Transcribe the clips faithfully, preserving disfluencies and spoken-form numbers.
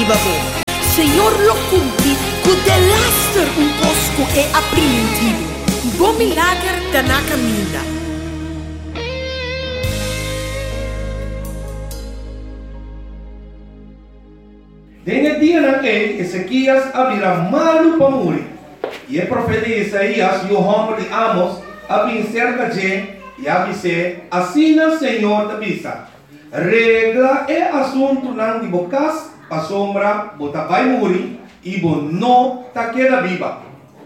viva bo. Senhor lo cumpri, cu de laster un cosco e aprimentivo. Bom milagre da na caminha. Nesse dia naquele, Ezequias abrirá malu para morrer. E o profeta Isaías e o homem de Amos abrim cerca de e avise, assim o Senhor te avisa. Regla é assunto não de bocas, a sombra, bota vai morrer e bo não ta queda viva.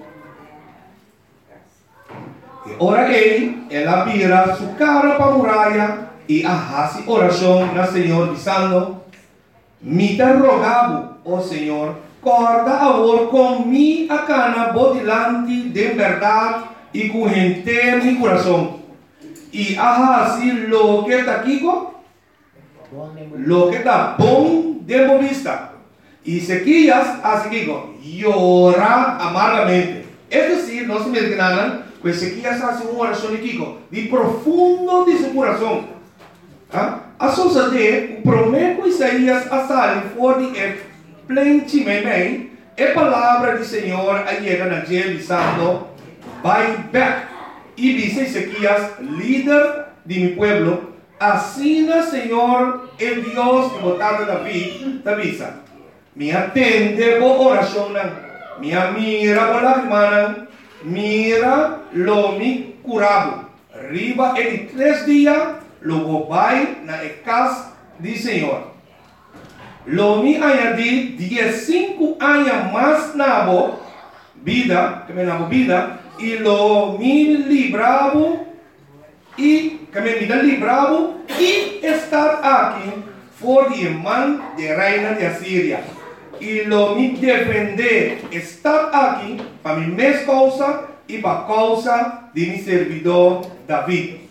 E ora ele, ela vira sua cara para a muralha e arrasa oração na Senhor dizendo: me te rogavo, ó Senhor, corda agora com mi a cana bodilante de verdade e com gente mi coração. E assim lo que está aqui, lo que está bom de vista. E Ezequias assim que llora amargamente. É decir, não se me enganan, que Ezequias faz uma oração aqui de profundo de seu coração. Ah? A sociedade, o prometo Isaías a sair fora de é plenamente, a palavra do Senhor a chega na gente dizendo: vai back. E dice Ezequias, líder de mi pueblo, assim o Senhor, el Dios que botaste David, te avisa: me atende por oração, me mira por lágrimas, mira lo mi curado. Riba em três dias, logo vai na casa do Senhor. Lo mi añadí diecinueve anos mais na vida, que me na vida, e lo mi libravo e que me vida libravo e estar aqui for de mão de reina de Assíria. E lo mi defender estar aqui para mi mesma causa e para a causa de mi servidor David.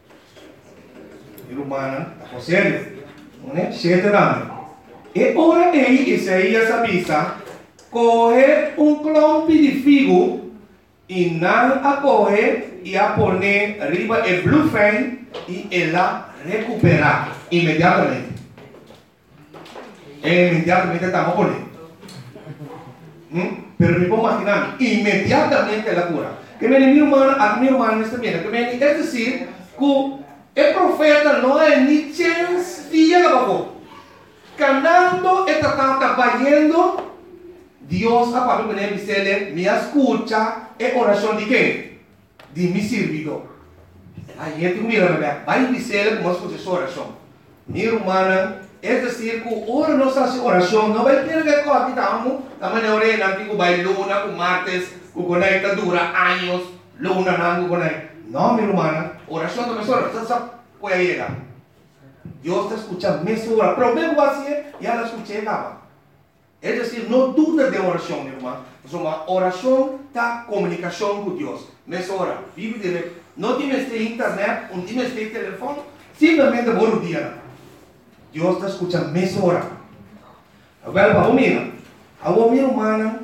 Irmã, está sério? Não é? Sete anos. E ora aí, Isaías avisa: coge um clompe de figo e não a coge e a poner arriba el blufen e ela recuperar imediatamente. Imediatamente estamos poniendo. ¿Mm? Pero me puedo imaginar, inmediatamente la cura. Que me mi hermano, a mi hermano está bien. Que me, es decir, que el profeta no hay ni chance de abajo. Canando esta tanta vayendo. Dios a Pablo me dice, me escucha en oración de qué? De mi servidor. Hay gente que mira, va a decirle cómo escucha su oración. Mi hermana, es decir, que ahora no se hace oración, no va a tener que aquí estamos, estamos en orena, que va a luna, que martes, que conecta dura años, luna, no, que conecta. No, mi hermana, oración de mesora, usted puede llegar. Dios te escucha mesora, pero me voy a decir, ya la escuché, nada. Es decir, no duda de oración, mi hermano. Es una oración da comunicación con Dios. Nessa hora, vive de no tienes este internet, no tienes este teléfono, simplemente por un día. Dios te escucha nessa hora. Agora, vamos mirar. Agora, mi hermana,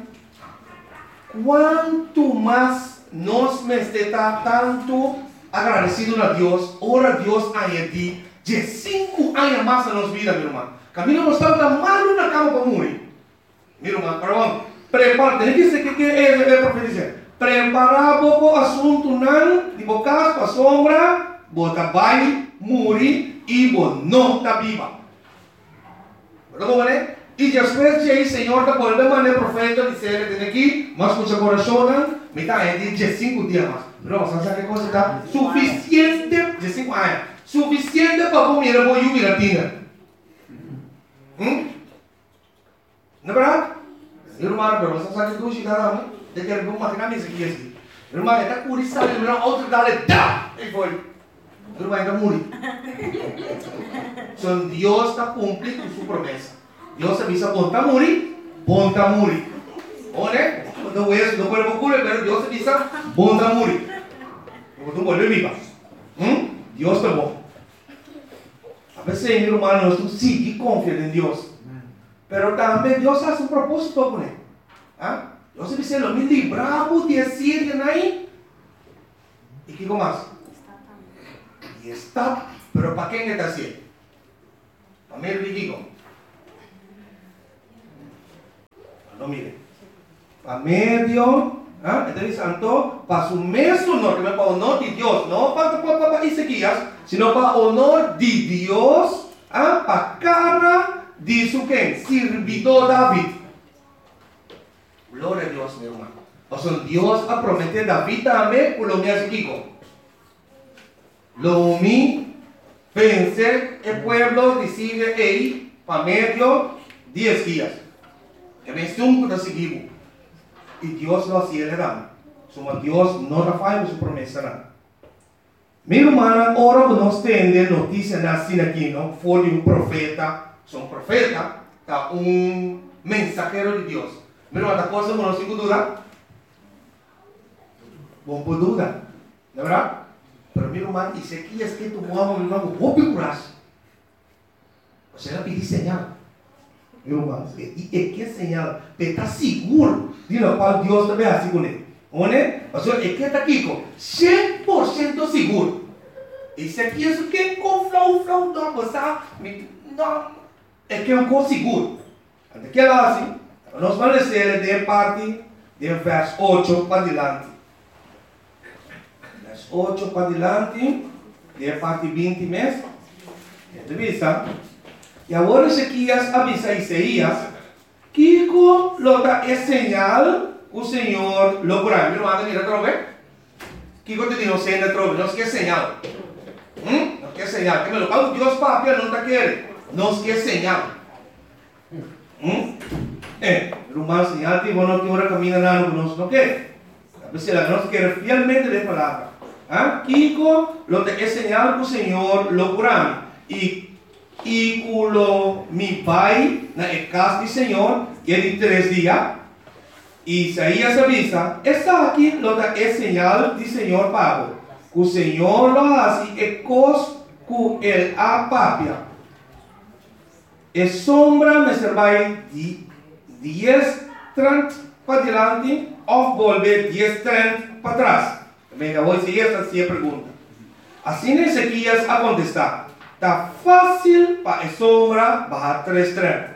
quanto más nos me está tanto agradecido a Dios, ora Dios añadí de cinco años más en nuestra vida, mi hermano. Camino no está tan mal na cama para morir. Mi hermano, perdón, prepara, tem que ser que é a profecia. Preparar pouco assunto não, de bocas para sombra, bota vai, morrer e bo não está viva. Como é? E depois de aí, Senhor, da volta maneira profeta dizer, tem aqui, mas com seu coração, me está aí de cinco dias mais. Não, você sabe que coisa está suficiente de cinco anos, suficiente para comer a boa jubilatina. Hum? Não é verdade? Irmão, pero você sabe que tu chega lá, de que ele vai maquinar isso aqui assim. Irmão, está curioso, ele não outro dá-lhe, dá! E foi. Irmão, está morrendo. Então, Deus está cumprindo com sua promessa. Deus avisa, bom está morrendo, bom está morrendo. Olha, não é isso, não pode procurar, mas Deus avisa, bom está morrendo. Não pode viver. Hum? Deus está bom. A veces, mi hermano, tú sí que confías en Dios. Pero también Dios hace un propósito con él. ¿Ah? Dios dice, lo mismo libramos de Asiria ahí. ¿Y qué más? Y está. Pero ¿para quién está haciendo? Para mí el digo. No mire. Para medio, ¿ah? Entonces santo, para su mesmo honor, para honor de Dios, no para, para, para Ezequías, sino para honor de Dios, ¿ah? Para cara de su quien, servidor David. Gloria a Dios, mi hermano. O sea, Dios ha prometido a David también, por lo que hace Kiko. Lo mi pensé, el pueblo decide ahí, para medio, diez días. Que me estuvo de seguimos. Y Dios lo hacía le dan. Somos Dios no la falla su promesa. Mi hermana, ahora nos tiene noticia así aquí, ¿no? Fue de un profeta, son profeta, está un mensajero de Dios. Mi hermana, la cosa no tengo duda. No puedo duda, ¿de verdad? Pero mi hermana, dice aquí es que tu mamá, mi hermano, vos picuras. O sea, le pedí señal. Mi hermano, y es que señal, pero está seguro de lo cual Dios también hace con él. O sea, es que está aquí con cem por ciento seguro. Y si aquí es que con flow, flow, no, pues, no, es que es un cosa seguro. Antes que lo hace, nos van a decir de parte del verso ocho para adelante. Verso ocho para adelante, de parte veinte meses. Entrevista. Y ahora Ezequías avisa a Isaías que lo da es señal o Señor lo curará. Mira, manda mira otra vez. Kiko te dijo, se anda otra vez. No es que es señal. ¿Mm? No es que es señal. Que me lo pago Dios papi, no te quiere. No es que es señal. ¿Mm? Eh, rumano señal que bueno que ahora camina nada, no no quiere. A veces la no se quiere fielmente de palabra. ¿Ah? Kiko lo da es señal o Señor lo curará. Y Y culo mi pai na casa do Senhor, que é de três dias, e Isaías avisa, está aqui lo da é señal do Senhor Pablo. O Senhor lo hace e cos cu el apapia. E sombra me servai de diez trant para diante, ou volver diez trant para trás. Venga, hoy si esta sí pergunta. Assim Ezequias a contestar. Está fácil para a sombra bajar tres trem.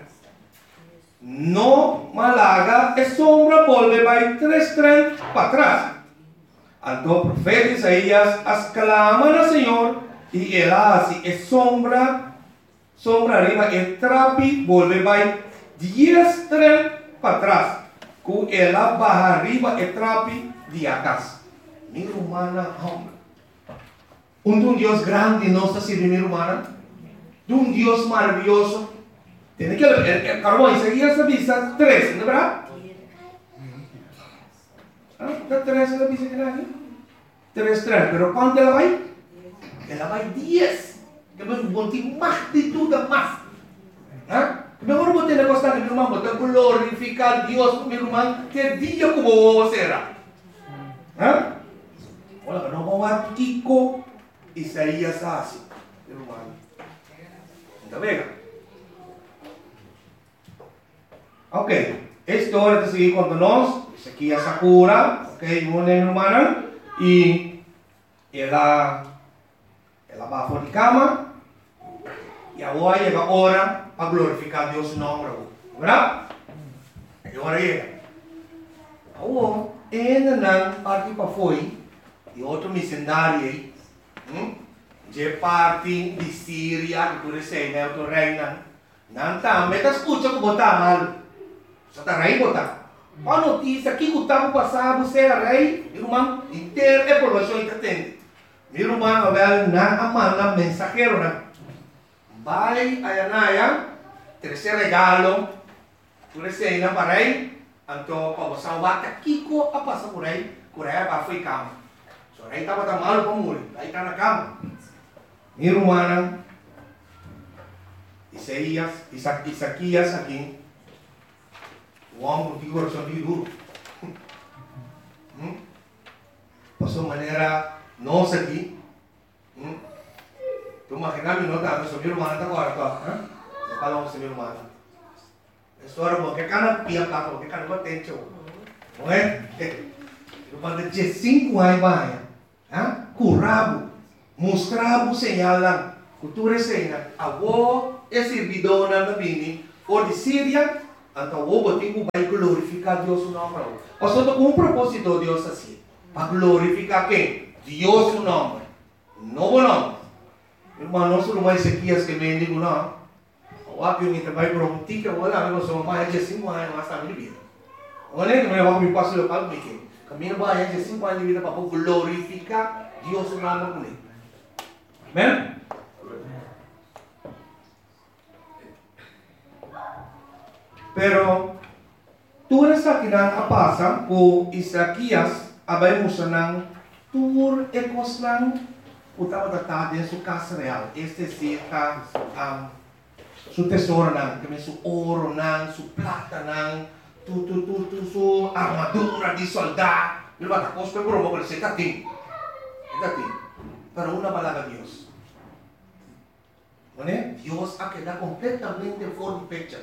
No malaga, a sombra volve vai tres trem para trás. Então o profeta Isaías as clama ao Senhor e ele hace a sombra, sombra arriba, e trapi volve vai diez trem para trás. Com ela baja arriba e trapi de atrás. Mi humana, hombre. Un Dios grande no está sirviendo humana, de un Dios maravilloso. Tiene que el, el carbón Isaías avisa tres, ¿no verdad? ¿Ah? Tres la avisa que nadie. Tres, tres, pero ¿cuánto la va? Que la va diez. Que me monté más de duda más. ¿Ah? Mejor vos tenés que estar en mi hermano, te glorificar a Dios, mi hermano, que día como vos será. ¿Ah? Bueno, no vamos a Kiko. Isaías hace, hermano. ¿Está bien? Ok, esta hora de seguir contándonos, Ezequías Sakura, ok, una hermana, y ella, ella va por la cama, y ahora llega la hora para glorificar a Dios su nombre, ¿verdad? Y ahora llega. Ahora, en la parte para foi, y otro misionario, de parte de Síria, que tu recém, né, tu reina, não tá, mas tá escuta que botar mal, só tá rei botar. A notícia que o tempo passado você era rei, irmão, inteiro é população que atende. Meu irmão, Abel, na amanda mensageiro, né? Vai a Anaya, terceiro regalo, tu recém, né, para rei, então para você bate Kiko a passar por rei, por rei para ficar. So, rei estava tão malo para morrer, rei está na cama. Minha irmã, Isaías, Isaquias aqui, o homem que coração de duro. Hum? Passou maneira nossa aqui. Hum? Tu imagina me nota, mas minha irmã está agora, tá? Não fala com minha irmã. História boa, que cara pia plato, que cara potente, não é? Irmã de cinco anos vai, ah? Curabo, mostrava señalan, cultura cena, avó é servidora na bini, ou de Síria, Então, o botigo vai glorificar Deus o nome. Pastor, com um propósito Deus assim. Para glorificar quem? Deus o nome. Não o nome. Irmão, não sou mais Ezequias que me digo não. O apio que vai para um tique, eu vou lá, eu sou mais de cinco anos, mas está minha vida. Olha que meu amigo pastor eu falo que caminho mais de cinco anos de vida para glorificar Deus o nome comigo. Amém? Pero tudo isso que não passa por Isaías, abrimos não tur e coslan o tava da tarde em sua casa real. Este se está um, su tesouro não, que su ouro não, su plata não, tu tu tu tu su armadura de soldado. Ele vai estar costa por uma coisa, está tem, está tem. Pero uma palavra de Deus, não é? Deus a quedar completamente fora do pecho.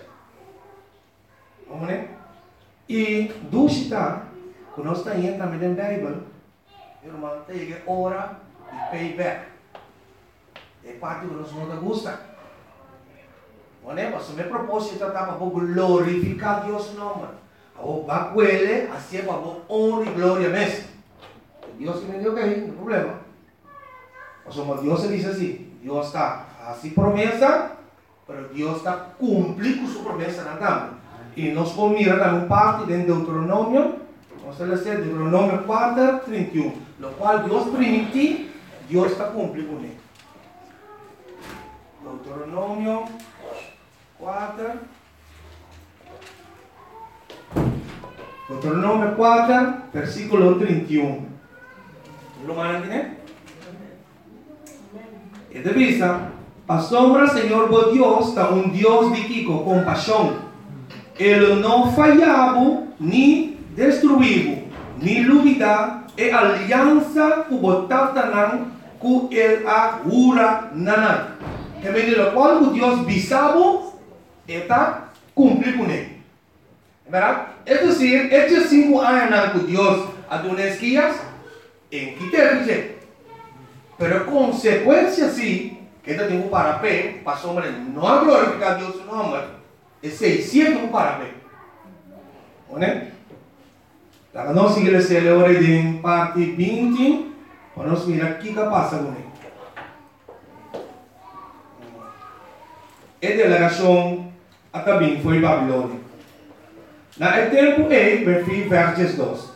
Né? E dúvida, quando nós estamos entrando na Bíblia, irmão, tem hora de payback. É parte que nós não gosta. Né? Mas o meu propósito é para glorificar Deus no nome. O bacuele, assim é para honra e glória mesmo. Deus que me deu que aí, não tem problema. Mas o Deus diz assim, Deus está assim promessa, mas Deus está cumprindo sua promessa na cama. E nós vamos mirar também parte de Deuteronômio, vamos ler Deuteronômio quatro, trinta e um, no qual Deus permite, Deus está cumprindo com ele. Deuteronômio quatro, Deuteronômio quatro, versículo trinta e um. Lo mandan, né? E de vista, a sombra, Senhor, vos Deus, está um Deus de que com compaixão. Ele não falhava, nem destruiu, nem dúvida, e aliança que botava não, que ele agura não. Que me diz, quando Deus bisava, está cumprido com ele. É verdade? É dizer, estes cinco anos que Deus adorou esquias, em que tem dizer. Pero consequência sim, que ele tem que parar pé, para a sombra não glorificar Deus no nome. É seiscentos para bem. Né? A nossa igreja é hora de parte vinte. Vamos mirar o que passa com ele. A delegação também foi Babilônia. Na tempo e, versos dois.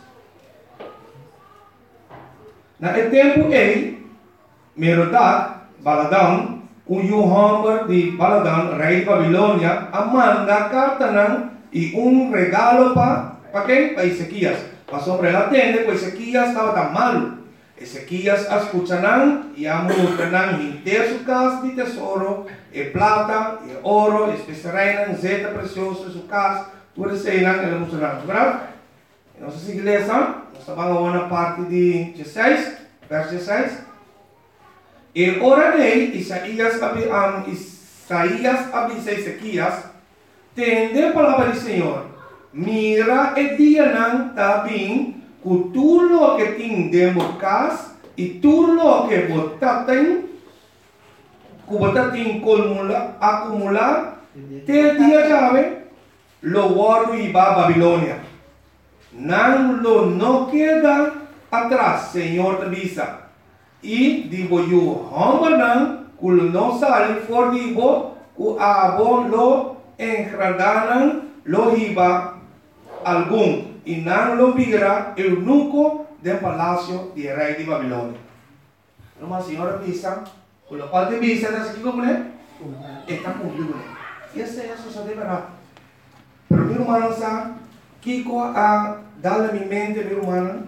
Na tempo e, Merodach, Baladão, o Yohamber de Baladan, rei de Babilônia, manda carta não, e um regalo para para quem? Para Ezequias. Passou para ela atender, porque Ezequias estava tão mal. Ezequias escuta não, e a multa não, inteira sua casa de tesouro, e plata, e ouro, e especiarias, zeta preciosa, sua casa, tudo isso aí não, ela mostra não, verdade? Nossa igreja, nós estamos na parte de dezesseis, verso dezesseis. E ora dei, Isaías um, Isaías avisa Ezequias, tende a palavra do Senhor, mira e dia não está bem, que tudo o que tem dentro da casa, e tudo o que você tem, que você tem acumular, acumular, te dia chave, lo guardo e va a Babilônia. Não lo não queda atrás, Senhor te avisa. E digo eu, homem, que não sale fora de bo, que a bo lo engradaram, lo riba algum, e não lo vira eunuco do palácio de rei de Babilônia. Uma senhora visa, com o qual te visa, está aqui como é? Está cumprido. E essa é a sociedade verdade. Pero meu irmão, sabe, Kiko a dar a minha mente, meu irmão,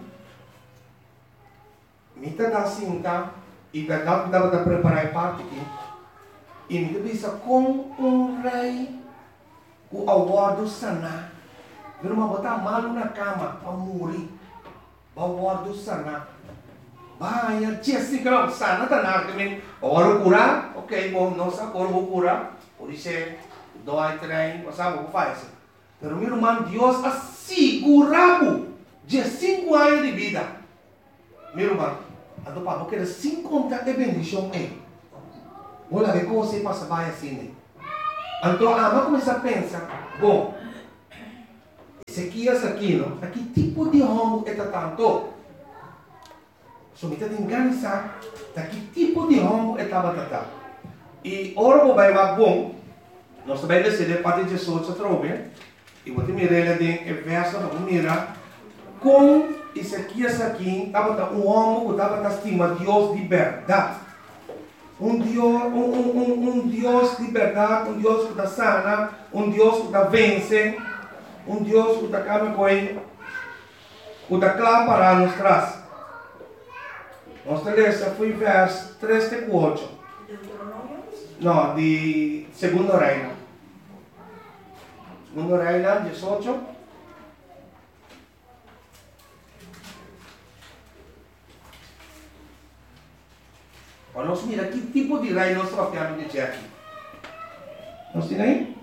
me está assim, tá? E verdade que estava preparar parte aqui. E me visa com um rei, o aguardo sanar. Meu irmão, botar mal na cama para morrer. O aguardo sanar. Vai, tia, assim que não sana, tá nada também. Agora curar, ok, bom, não sabe, agora vou curar. Por isso é, dói, trem, não sabe o que faz. Pero meu irmão, Deus assegurava de cinco anos de vida. Meu irmão, então, para porque sem contar de bendição é. Olha, que como você passa vai assim, né? Então, a mãe começa a pensar, bom, Ezequias aqui, não? Aqui tipo de homem é tanto. So, me tem organizar, que tipo de homem é tanto. E ora o vai mais bom, nós também decidimos parte de Jesus outra vez. E vou te mirar ali em verso, vamos mirar com Ezequias aqui, estava um homem que estava estimando Deus de verdade. Um Deus, um, um, um, um Deus de verdade, um Deus que está sana, um Deus que está vence, um Deus que está calma com ele, que está claro para nos traz. Nossa lista foi verso três e quatro. Não, de Segundo Reino. Segundo Reino, dezoito. Nós mira que tipo de reino nós tratamos de aqui. Nós temos aí?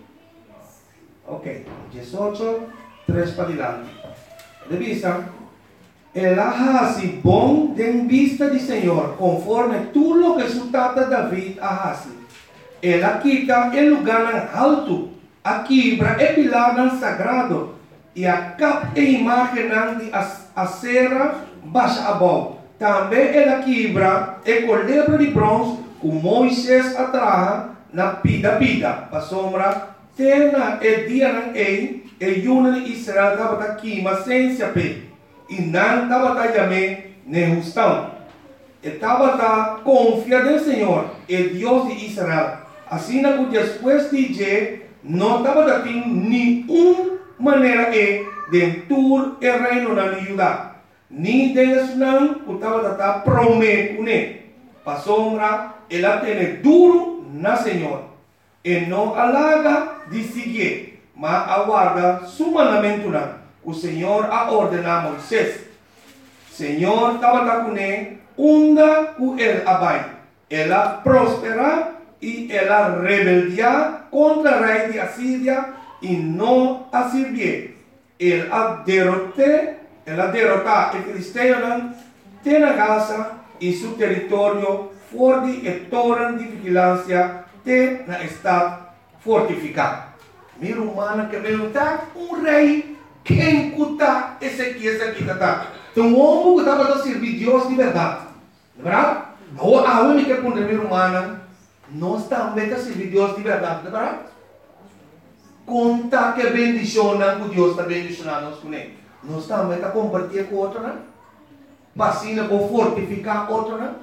Ok. dezoito, três para diante. De vista, el Ahasi bom de vista de Senhor, conforme tudo lo que su tata David Ahasi. Ela quita el lugar alto, a quibra e pilar sagrado, e a cap e imagem de acera baixa abaixo. Também ela quebra e colebra de bronze que Moisés atraja na pida pida. Para sombra, tena e dia não é, e yuna de Israel estava aqui, mas sem se apê. E não estava também nem justão. Estava confia no Senhor, e Deus de Israel. Assim que depois de dia, não estava tendo nenhuma maneira de entrar e reino na Judá. Ni Deus não estava a prometer, para sombra, ela tem duro na Senhor, e não alaga de seguir, mas aguarda su mandamento não. O Senhor a ordena a Moisés. Senhor estava com ele, onda com ele abai. Ela prospera e ela rebeldia contra o rei de Assíria e não a servir. Ele a derrotou. Ela derrotar o filisteu tem na Gaza e seu território forte e torre de vigilância tem na estado fortificado. Meu humano que perguntar um rei quem cuta Ezequias aqui tá. Então um homem que estava a servir Deus de verdade, não é verdade? A única que meu humano nós também a servir Deus de verdade, não é verdade? Conta que bendicionam que Deus está bendicionando nós com ele. Nós também está compartilhando com outro, né? Vacina para fortificar outro, né?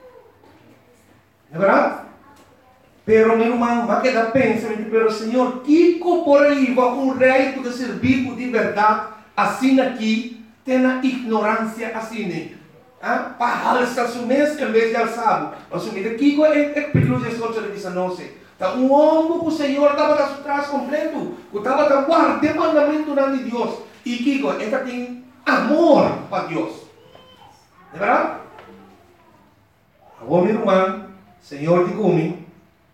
Não é verdade? Pero, meu irmão, mas que dá pensamento, pero, Senhor, que por aí vai um rei que servir de verdade, assim aqui, tem a ignorância assim, né? Ah? Para alçar seu mês em vez de alçar. Assumir aqui é perigoso dezoito de dezenove. Então, um homem que o Senhor estava atrás completo, que estava guardando o mandamento de Deus. E Kiko, ela tem amor para Deus. Não é verdade? Agora, meu irmão, Senhor de Gumi,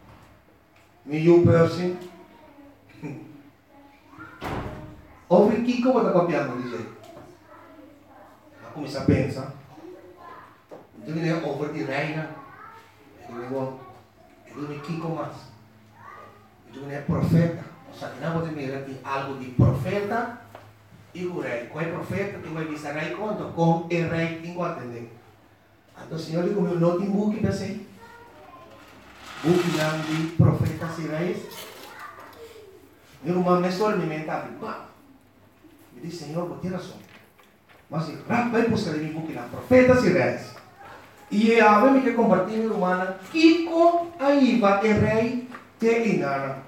me eu person, ouve Kiko, eu estou copiando, diz aí. Eu comecei a pensar. Então, ele é over de reina. Ele é Kiko mais. Então, ele é profeta. Ou seja, não vou ter algo de profeta. E o rei, qual é o profeta que vai dizer rei quanto? Com o rei tem que atender. Então o Senhor diz, meu não tem book para ser. Book não de profetas e reis. Meu irmão me só me mental. Me diz, Senhor, vou ter razão. Mas se vai buscar em book lá, profetas e reis. E a vez me quer compartilhar, meu irmão, Kiko aí vai o rei te engana.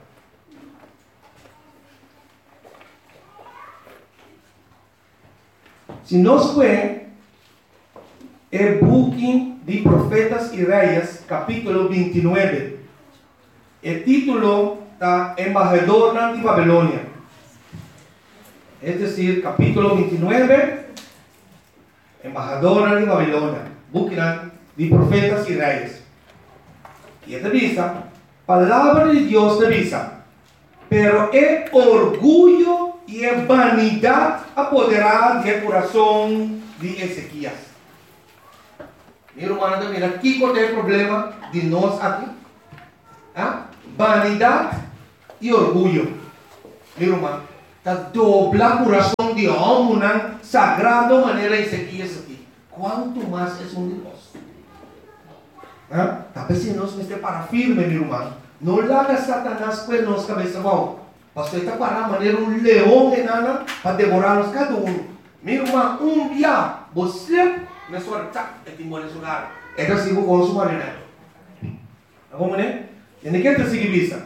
Se nós vemos o booking de Profetas e Reis, capítulo vinte e nove, o título está Embajador de Babilônia. É decir, capítulo vinte e nove, Embajador de Babilônia, booking de Profetas e Reis. E esta vista, palavra de Deus te visa, pero é orgulho e a vanidade apoderar do coração de Ezequias. Meu irmão, mira, aqui qual é o problema de nós aqui? Ah? Vanidade e orgulho. Meu irmão, ta dobla corazón de hombre, una sagrada manera Ezequías aquí. ¿Cuánto más es un Dios? ¿Ah? Tal vez si nos esté para firme, mi hermano. No le haga Satanás pues nos cabeza abajo. Pastor está para manera un león enana para devorarnos cada uno. Mi hermano, un día, você me suelta el timón en su lugar. Esto sigo con su manera. ¿Cómo es? Tiene que te seguir vista.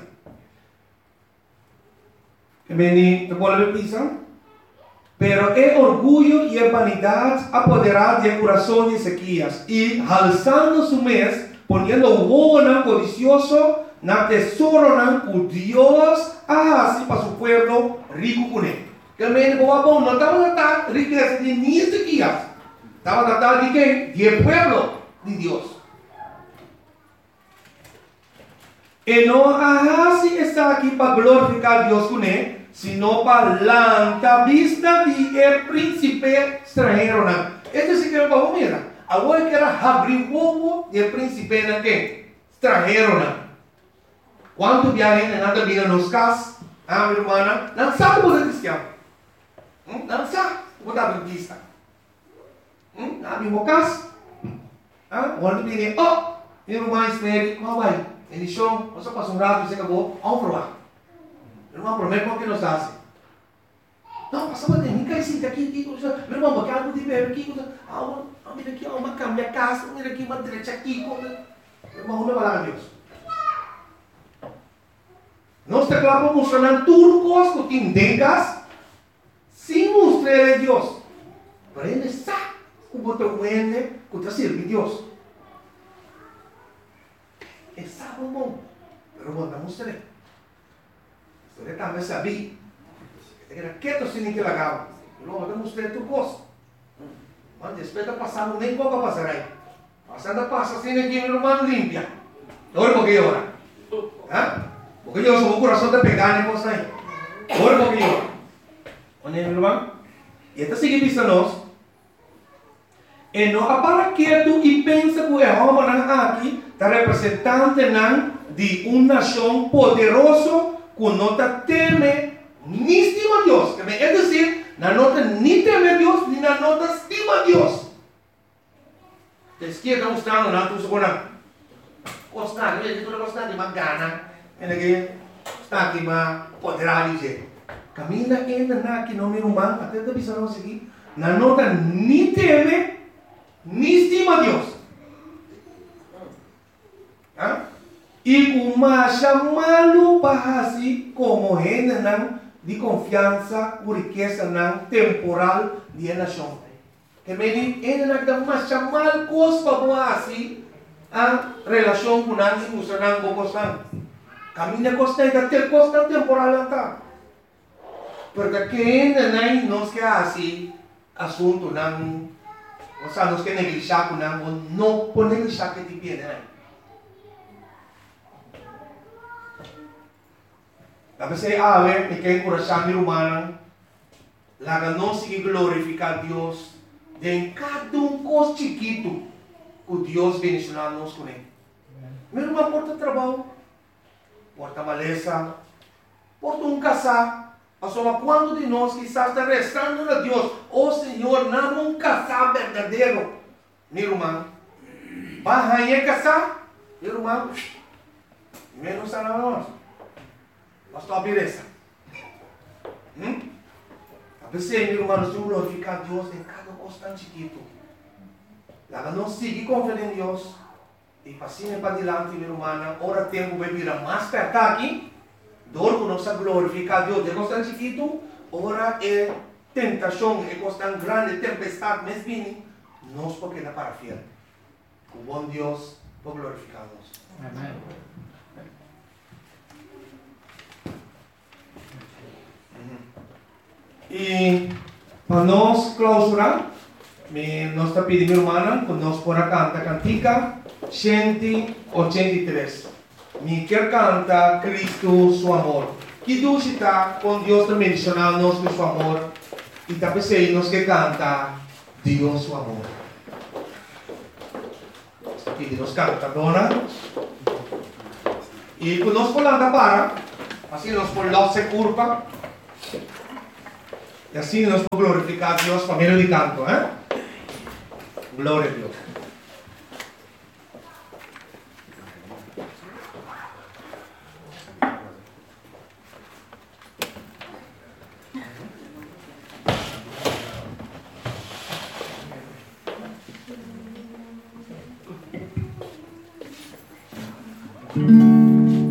Que vení, te vuelve pisa. Pero el orgullo y la vanidad apoderaron del corazón de Ezequías. Y alzando su mes, poniendo huevo codicioso, na tesoro na por Dios, así para su pueblo rico con él. Que el médico va a poner, no estaba tratando de riqueza de ni Ezequías. Estaba tratando de qué? De pueblo de Dios. Y no así está aquí para glorificar a Dios con él, sino para la vista de el príncipe extranjero. Este sí que lo vamos a mirar. Ahora que era abrir huevo del príncipe en qué? Extranjero. ¿Cuántos viajes en nada vida nos casas? Ah, mi hermana, no sabe por cristiano. No sabe por adventista. Ah, mi casa. Ah, quando viene, oh, mi hermana espere, como vai? Ele chão, você passa um rato e você acabou, vamos provar. Meu irmão, promete o que nos hace. Não, passa para dentro, cai sim, aqui, aqui, meu irmão, porque algo de ver aqui, ah, mira aqui, uma cama, minha casa, mira aqui, uma direita aqui, meu irmão, não vai lá, Deus. Nós te clavamos mostrando tudo coisa que tengas sem mostrar a Deus. Pero ele sabe como te vende, como te sirve Deus. Ele sabe o mundo, pero vou não mostrar. Você também sabia. Você era quieto sem que lagava. Não vou mostrar tudo coisa. Mas depois de passar, nem pouco passar aí. Passando passa sem que meu irmão limpia. Olha porque ora. Hã? Porque eu sou o coração de pegar nem coisa aí. Olha porque ora. Onde meu irmão? E esta sigue vista nós. E não para quieto e pensa que é homem aqui, está representante de uma nação poderosa que não teme nem estima Deus. É dizer, não nem teme Deus, nem não estima Deus. A esquerda está mostrando, não, tu segura. Gostar, ele tu não gostar de uma gana, ele está aqui uma poderá dizer. Camina ainda na que não me humano, até da visão não seguir, não nota nem teme nem estima Deus. ¿Ah? E como chamá-lo para assim como gente de confiança por riqueza temporal de nação. Que me diz, ele não dá mais chamar coisas para assim a relação com nós e mostrar um pouco assim. Caminha costa e ter costa temporal lá. Porque quem não nos quer assim assunto não, ou seja, nos quer negligenciar com não, não pode negligenciar que te viene aí. Talvez é a ver, me quer encorajar mi humana, lá não seguir glorificar Deus de cada um coisa chiquito que Deus bendicionar nos com ele. Meu irmão, porta trabalho, porta maleza, porta um casar. Assoma quando de nós quizás está restando a Deus, oh Senhor, não um casar verdadeiro. Meu irmão, vai a casar, meu irmão, menos a nós. Pastor Abireza. Hum? A pessoa, meu irmão, nós temos que glorificar Deus em cada coisa tão chiquito. Lá não seguir confiando em Deus. E passinho para diante, meu irmão, ora tempo vai virar mais perto aqui. Dor que nós glorificar Deus de coisa tão chiquito. Ora é tentação, é coisa tão grande, tempestade, mas vem. Nós porque dá para fiel. O bom Deus para glorificar-nos. Amém. E para nós clausurar, nós está pedindo, irmã, que nós por cantar cantica cento e oitenta e três. Me quer cantar Cristo, seu amor. Que Deus está com Deus também mencionando-nos com seu amor. E também sei, nós que cantar Deus, seu amor. Aqui nós canta, dona. E quando nós falamos para, assim nós falamos se curva. Y así nos podemos glorificar a Dios, familia de canto, ¿eh? Gloria a Dios. Thank you.